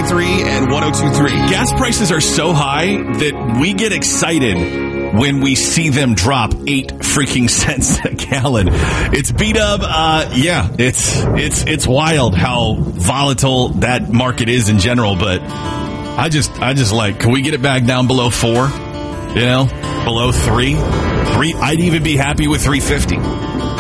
94.3 and 102.3. Gas prices are so high that we get excited when we see them drop 8 freaking cents a gallon. It's B-Dub. It's wild how volatile that market is in general, but I just like, can we get it back down below 4? Below 3? I'd even be happy with 3.50.